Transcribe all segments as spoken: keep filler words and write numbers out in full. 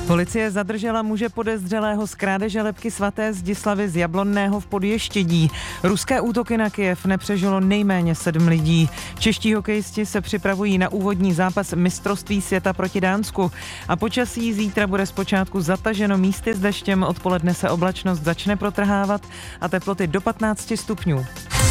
Policie zadržela muže podezřelého z krádeže lebky svaté Zdislavy z Jablonného v Podještědí. Ruské útoky na Kyjev nepřežilo nejméně sedm lidí. Čeští hokejisti se připravují na úvodní zápas mistrovství světa proti Dánsku. A počasí zítra bude zpočátku zataženo místy s deštěm, odpoledne se oblačnost začne protrhávat a teploty do patnáct stupňů.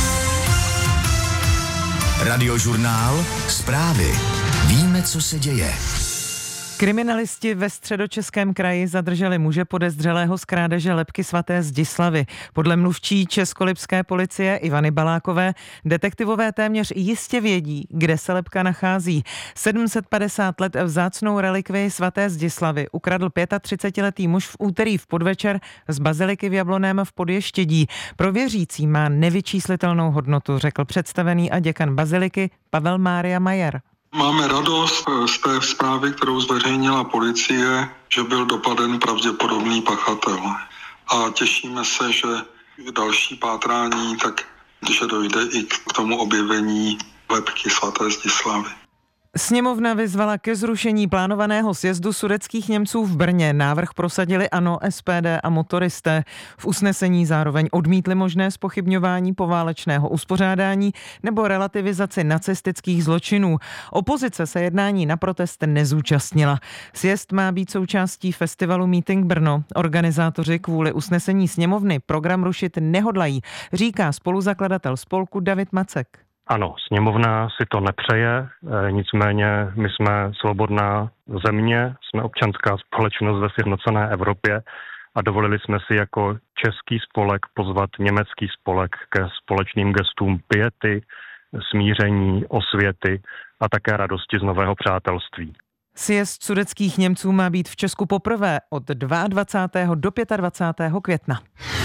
Radiožurnál, zprávy. Víme, co se děje. Kriminalisti ve Středočeském kraji zadrželi muže podezřelého z krádeže lebky svaté Zdislavy. Podle mluvčí českolipské policie Ivany Balákové detektivové téměř jistě vědí, kde se lebka nachází. sedm set padesát let vzácnou relikvii svaté Zdislavy ukradl třicetiletý muž v úterý v podvečer z baziliky v Jablonném v Podještědí. Pro věřící má nevyčíslitelnou hodnotu, řekl představený a děkan baziliky Pavel Mária Majer. Máme radost z té zprávy, kterou zveřejnila policie, že byl dopaden pravděpodobný pachatel. A těšíme se, že další pátrání, tak že dojde i k tomu objevení lebky svaté Zdislavy. Sněmovna vyzvala ke zrušení plánovaného sjezdu sudetských Němců v Brně. Návrh prosadili ANO, S P D a motoristé. V usnesení zároveň odmítli možné zpochybňování poválečného uspořádání nebo relativizaci nacistických zločinů. Opozice se jednání na protest nezúčastnila. Sjezd má být součástí festivalu Meeting Brno. Organizátoři kvůli usnesení sněmovny program rušit nehodlají, říká spoluzakladatel spolku David Macek. Ano, sněmovna si to nepřeje, nicméně my jsme svobodná země, jsme občanská společnost ve sjednocené Evropě a dovolili jsme si jako český spolek pozvat německý spolek ke společným gestům piety, smíření, osvěty a také radosti z nového přátelství. Sjezd sudetských Němců má být v Česku poprvé od dvacátého druhého do dvacátého pátého května.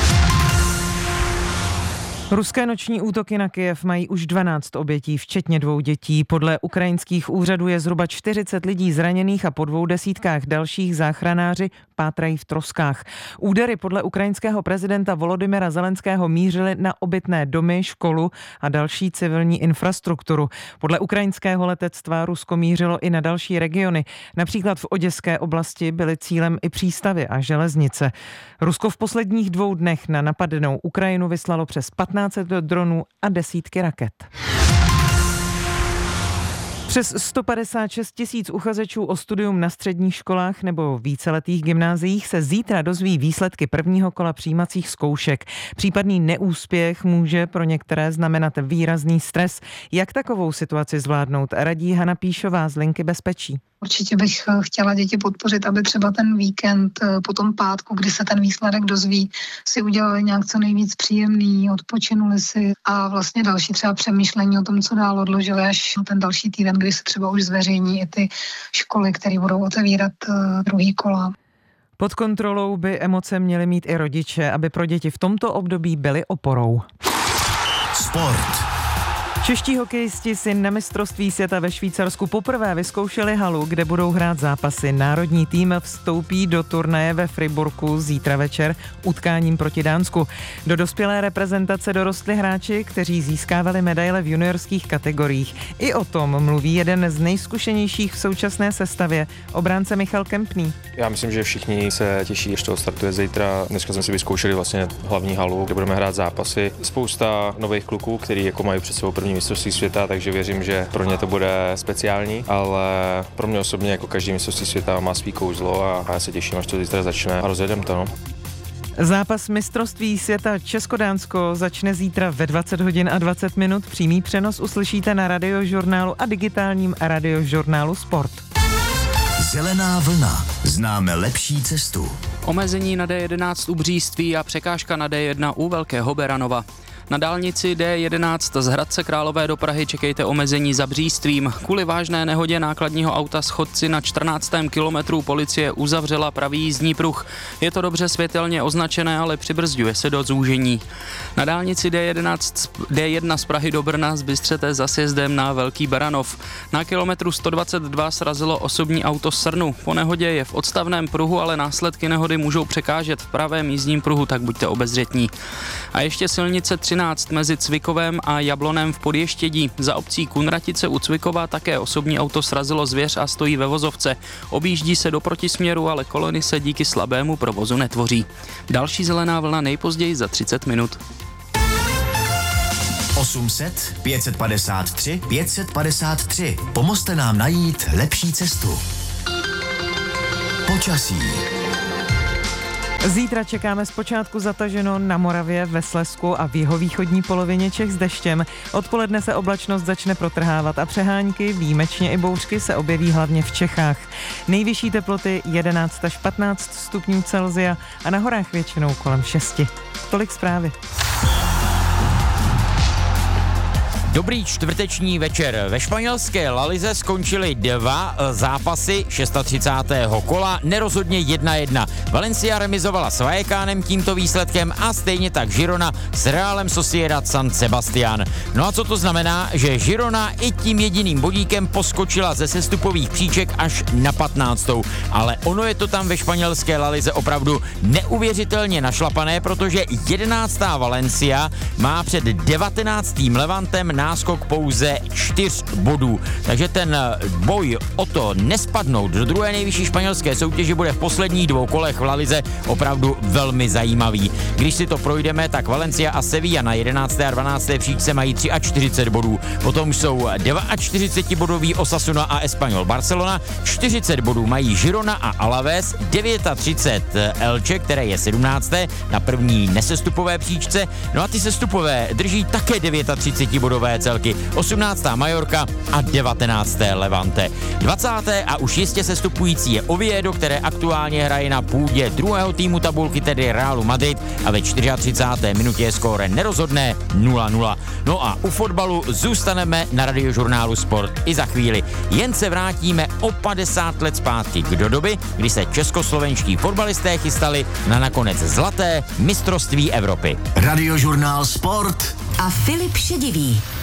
Ruské noční útoky na Kyjev mají už dvanáct obětí, včetně dvou dětí. Podle ukrajinských úřadů je zhruba čtyřicet lidí zraněných a po dvou desítkách dalších záchranáři pátrají v troskách. Údery podle ukrajinského prezidenta Volodymyra Zelenského mířily na obytné domy, školu a další civilní infrastrukturu. Podle ukrajinského letectva Rusko mířilo i na další regiony. Například v Oděské oblasti byly cílem i přístavy a železnice. Rusko v posledních dvou dnech na napadenou Ukrajinu vyslalo přes patnáct dronů a desítky raket. Přes sto padesát šest tisíc uchazečů o studium na středních školách nebo víceletých gymnáziích se zítra dozví výsledky prvního kola přijímacích zkoušek. Případný neúspěch může pro některé znamenat výrazný stres. Jak takovou situaci zvládnout, radí Hana Píšová z Linky bezpečí. Určitě bych chtěla děti podpořit, aby třeba ten víkend po tom pátku, kdy se ten výsledek dozví, si udělali nějak co nejvíc příjemný, odpočinuli si a vlastně další třeba přemýšlení o tom, co dál odložili až ten další týden, kdy se třeba už zveřejní i ty školy, které budou otevírat druhý kola. Pod kontrolou by emoce měly mít i rodiče, aby pro děti v tomto období byly oporou. Sport. Čeští hokejisti si na mistrovství světa ve Švýcarsku poprvé vyzkoušeli halu, kde budou hrát zápasy. Národní tým vstoupí do turnaje ve Friburku zítra večer utkáním proti Dánsku. Do dospělé reprezentace dorostli hráči, kteří získávali medaile v juniorských kategoriích. I o tom mluví jeden z nejzkušenějších v současné sestavě, obránce Michal Kempný. Já myslím, že všichni se těší, až to startuje zítra. Dneska jsme si vyzkoušeli vlastně hlavní halu, kde budeme hrát zápasy. Spousta nových kluků, kteří jako mají před sebou první mistrovství světa, takže věřím, že pro ně to bude speciální, ale pro mě osobně jako každý mistrovství světa má svý kouzlo a já se těším, až to zítra začne a rozjedem to. No. Zápas mistrovství světa Česko-Dánsko začne zítra ve dvacet hodin a dvacet minut. Přímý přenos uslyšíte na Radiožurnálu a digitálním Radiožurnálu Sport. Zelená vlna. Známe lepší cestu. Omezení na D jedenáct u Bříství a překážka na D jedna u Velkého Beranova. Na dálnici D jedenáct z Hradce Králové do Prahy čekejte omezení za Břístvím. Kvůli vážné nehodě nákladního auta s chodci na čtrnáctém kilometru policie uzavřela pravý jízdní pruh. Je to dobře světelně označené, ale přibrzďuje se do zúžení. Na dálnici D jedenáct, D jedna z Prahy do Brna zbystřete za sjezdem na Velký Beranov. Na kilometru sto dvacet dva srazilo osobní auto Srnu. Po nehodě je v odstavném pruhu, ale následky nehody můžou překážet v pravém jízdním pruhu, tak buďte obezřetní. A ještě silnice třináct mezi Cvikovem a Jablonem v Podještědí. Za obcí Kunratice u Cvikova také osobní auto srazilo zvěř a stojí ve vozovce. Objíždí se do protisměru, ale kolony se díky slabému provozu netvoří. Další zelená vlna nejpozději za třicet minut. osm set, pět set padesát tři, pět set padesát tři. Pomozte nám najít lepší cestu. Počasí. Zítra čekáme zpočátku zataženo na Moravě, ve Slezsku a v jihovýchodní polovině Čech s deštěm. Odpoledne se oblačnost začne protrhávat a přehánky, výjimečně i bouřky, se objeví hlavně v Čechách. Nejvyšší teploty jedenáct až patnáct stupňů Celsia a na horách většinou kolem šesti. Tolik zprávy. Dobrý čtvrteční večer. Ve španělské La Lize skončily dva zápasy třicátého šestého kola, nerozhodně jedna jedna. Valencia remizovala s Vallecánem tímto výsledkem a stejně tak Girona s Realem Sociedad San Sebastián. No a co to znamená? Že Girona i tím jediným bodíkem poskočila ze sestupových příček až na patnáctou. Ale ono je to tam ve španělské La Lize opravdu neuvěřitelně našlapané, protože jedenáctá Valencia má před devatenáctým Levantem náskok pouze čtyř bodů. Takže ten boj o to nespadnout do druhé nejvyšší španělské soutěže bude v posledních dvou kolech v La Lize opravdu velmi zajímavý. Když si to projdeme, tak Valencia a Sevilla na jedenácté a dvanácté příčce mají čtyřicet tři bodů. Potom jsou čtyřicet dva bodový Osasuna a Espanyol Barcelona, čtyřicet bodů mají Girona a Alaves, třicet devět Elche, které je sedmnácté na první nesestupové příčce. No a ty sestupové drží také třicet devět bodové celky, osmnáctá Majorka a devatenácté Levante. dvacáté a už jistě sestupující je Oviedo, které aktuálně hraje na půdě druhého týmu tabulky, tedy Realu Madrid, a ve třicáté čtvrté minutě je skóre nerozhodné nula nula. No a u fotbalu zůstaneme na Radiožurnálu Sport i za chvíli. Jen se vrátíme o padesát let zpátky do doby, kdy se českoslovenští fotbalisté chystali na nakonec zlaté mistrovství Evropy. Radiožurnál Sport a Filip Šedivý.